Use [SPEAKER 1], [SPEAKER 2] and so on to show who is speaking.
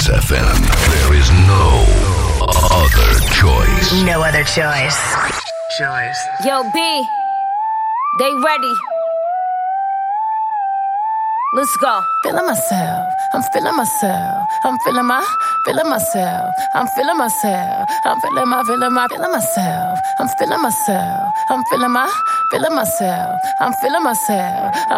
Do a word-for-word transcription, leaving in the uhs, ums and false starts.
[SPEAKER 1] Kiss F M. There is no other choice.
[SPEAKER 2] No other choice. Choice.
[SPEAKER 3] Yo, B, they ready. Let's go.
[SPEAKER 4] Feeling myself, I'm feeling myself, I'm feeling my, feeling myself, I'm feeling myself, I'm feeling my, feeling my, feeling myself, I'm feeling myself, I'm feeling my, feeling myself, I'm feeling myself.